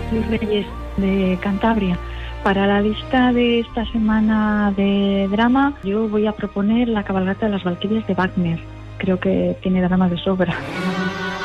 Luis Reyes de Cantabria. Para la lista de esta semana de drama, yo voy a proponer La cabalgata de las Valquirias de Wagner. Creo que tiene drama de sobra.